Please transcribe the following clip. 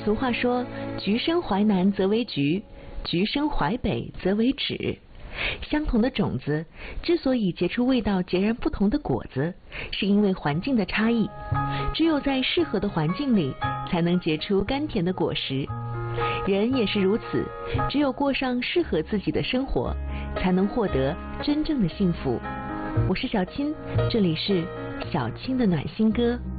俗话说，橘生淮南则为橘，橘生淮北则为枳。相同的种子之所以结出味道截然不同的果子，是因为环境的差异。只有在适合的环境里，才能结出甘甜的果实。人也是如此，只有过上适合自己的生活，才能获得真正的幸福。我是小青，这里是小青的暖心歌。